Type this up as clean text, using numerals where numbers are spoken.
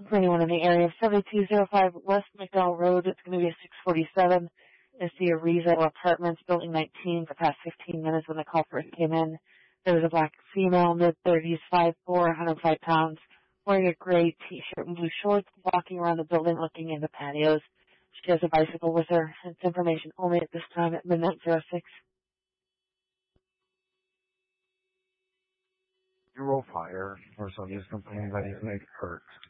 For anyone in the area, 7205 West McDowell Road, it's going to be a 647. It's the Ariza Apartments, Building 19, for the past 15 minutes when the call first came in. There was a black female, mid-30s, 5'4", 105 pounds, wearing a gray t-shirt and blue shorts, walking around the building looking into patios. She has a bicycle with her. It's information only at this time at midnight 06. You roll fire, or somebody's complaining that he's hurt.